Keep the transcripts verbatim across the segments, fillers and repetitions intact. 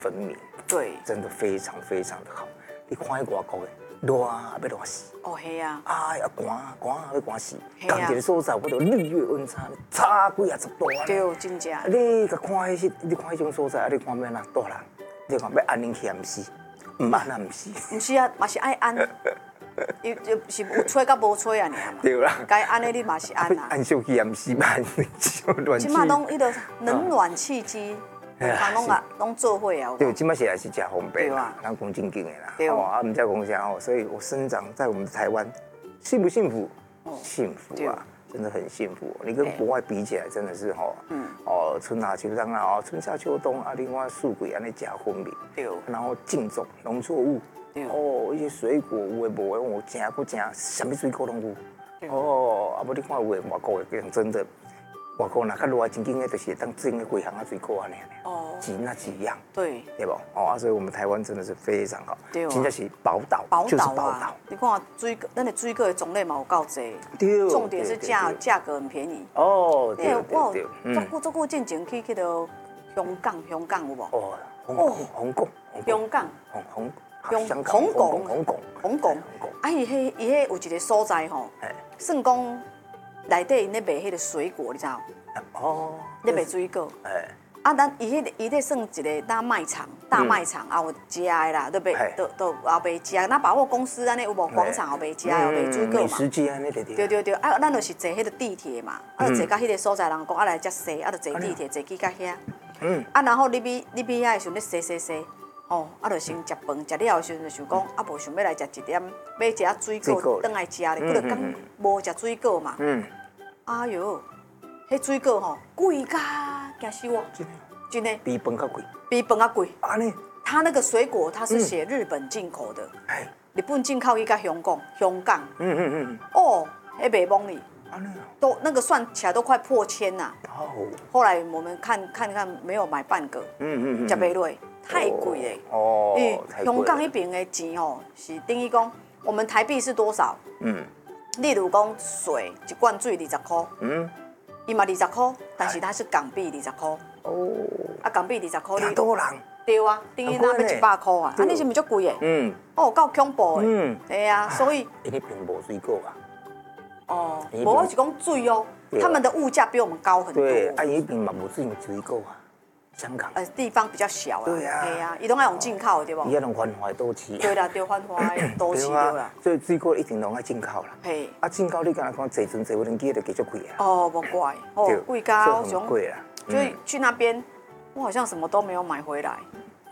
分明， 对， 真的非常非常的好。你看迄外国的，热啊要热死， 哦嘿啊， 哎呀寒寒啊要寒死， 嘿啊同一个所在，我都日月温差差几啊十度啊。 对，真正。 你甲看迄些，你看迄种所在，啊你看要哪大人，你看要安宁起来毋是，毋安啊毋是。 毋是啊，嘛是爱安，伊就是有吹甲无吹啊尔嘛。 对啦。 该安的你嘛是安啊。 安小气也毋是嘛，小暖气。 即马拢迄个冷暖气机，通拢啊拢做伙啊。 对，即马是也是真方便啦，咱讲正经的啦。 对哦，啊，毋再讲啥哦，所以我生长在我们台湾，幸不幸福？幸福啊，真的很幸福。你跟国外比起来，真的是吼，嗯，哦，春夏秋冬啊，哦，春夏秋冬啊，另外四季安尼食分明。 对。 然后种植农作物。哦，一些水果有诶无诶，我食佫食，什么水果拢有。哦，啊，无你看有诶外国诶，讲真的，外国若较热真紧诶，就是当种诶几项啊水果安尼。哦。几那几样。对。对不？哦啊，所以我们台湾真的是非常好。对。真正是宝岛。宝岛啊！ 你看水果，咱的水果的种类嘛有够多。对。重点是价价格很便宜。哦。对对对。足久足久进前去去到香港，香港有无？哦。 哦。香港。 香港。 香港。 香港，香港，香港，啊！伊迄伊迄有一个所在吼，算讲内底因咧卖迄个水果，你知道？哦，咧卖水果。哎，啊，咱伊迄伊咧算一个大卖场，大卖场啊有食的啦，对不对？都都后卖食，那百货公司安尼有无广场后卖食，后卖水果嘛？美食街安尼对对。 对对对，啊，咱就是坐迄个地铁嘛，啊，坐到迄个所在，人讲啊来遮踅，啊，就坐地铁坐去到遐。嗯。啊，然后你比你比遐的时候，你踅踅踅。哦，啊，就先食饭，食了后时阵就想讲，啊，无想要来食一点，买一下水果，转来食咧，佮就讲无食水果嘛。嗯。哎哟，迄水果吼贵甲惊死我！真的。 比饭较贵。 比饭较贵。 安尼。 它那个水果，它是写日本进口的。哎。日本进口去到香港，香港。嗯嗯嗯。哦，迄袂懵哩。安尼啊。都那个算起来都快破千呐。哦。后来我们看看看，没有买半个。嗯嗯嗯。食袂落。太贵嘞！哦，因为香港那边的钱哦，是等于讲我们台币是多少？嗯，例如讲水一罐水二十块，嗯，伊嘛二十块，但是它是港币二十块。哦，啊港币二十块， 你多人？ 对啊，等于那要一百块啊，啊你是不是足贵的？嗯，哦，够恐怖的。嗯，对啊，所以。 因为并无水果啊。 哦，无我是讲水哦，他们的物价比我们高很多。 对，啊伊并嘛无水水果啊。香港呃地方比较小啊， 对啊， 对啊，伊拢爱用进口对不？ 伊要用繁华的都市。 对啦，对繁华的都市对啦。 所以水果一定拢爱进口啦。嘿，啊进口你敢若看坐船坐无人机就继续贵啊。 哦，无怪，哦贵高雄贵啦。 所以去那边，我好像什么都没有买回来。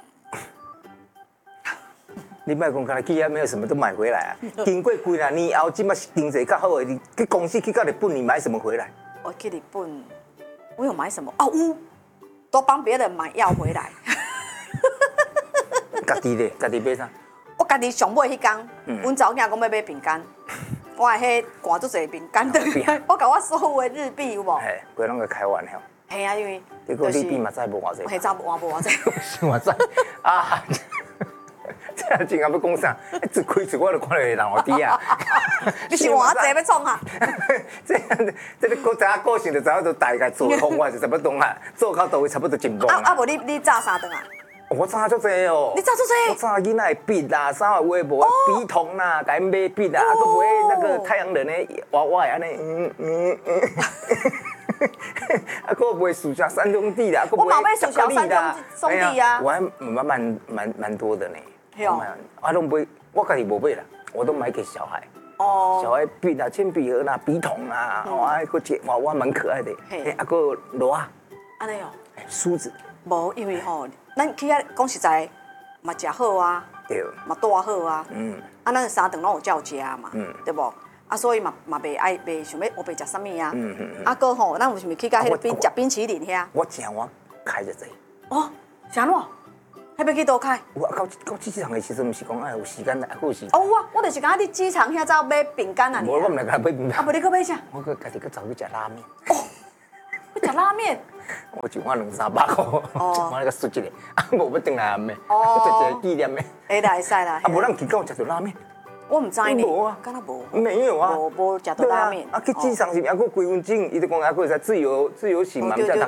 你莫讲，看去遐没有什么都买回来啊。经过几啊年后，即马经济较好的，你去公司去到日本，你买什么回来？ 我去日本，我有买什么？哦，有。都帮别人买药回来， 家己咧，家己买啥？ 我家己上尾迄天，阮查某囝讲要买饼干，我迄赶足侪饼干的，我甲我所有的日币有无？ 嘿，规拢个开玩笑。 系啊，因为结果日币嘛再无偌济， 嘿，再无无偌济， 偌济啊！这真也要讲啥？一开始我就看到人我弟啊， 你是偌济要创啊？ 这这个个知影个性就知影，就大概做方法是差不多啊，做到到位差不多一模啊。啊无你你炸啥顿啊？ 我炸足济哦。 你炸足济？ 我炸囡仔的笔啦，啥话无笔筒啦，甲伊买笔啦，啊，佮买那个太阳能的娃娃安尼，嗯嗯嗯。啊，佮买薯条三兄弟啦， 我买薯条三兄弟啊， 我还蛮蛮蛮蛮多的呢。啊，拢买，我家己无买啦，我都买给小孩。哦。小孩笔啊、铅笔盒啦、笔筒啊，哇，个只娃娃蛮可爱的。嘿。啊，个罗啊。 安尼哦。 梳子。 无，因为吼，咱去遐讲实在，嘛食好啊。对。嘛住好啊。嗯。啊，咱三顿拢有照食嘛。嗯。对无？啊，所以嘛嘛袂爱袂想要我袂食啥物啊。嗯嗯嗯。啊，个吼，咱有想要去到迄个冰食冰淇淋遐？ 我正我开着济。 哦，啥喏？还要去倒开？ 我到到机场的时阵，毋是讲哎有时间来，还有时间。 哦，我我就是讲你机场遐走买饼干啊。 无，我唔来甲买饼干。 啊，无你去买啥？ 我去家己去走去食拉面。 哦，去食拉面？ 我一碗两三百块，一碗那个输一个，啊，无要转来暗的，做一个纪念的。 会啦，会使啦。 啊，无咱去到食着拉面。 我唔知呢。 无啊， 敢若无。 没有啊。 无无食到拉面。 啊，去机场是还佫几分钟，伊就讲还佫会使自由自由行嘛，叫他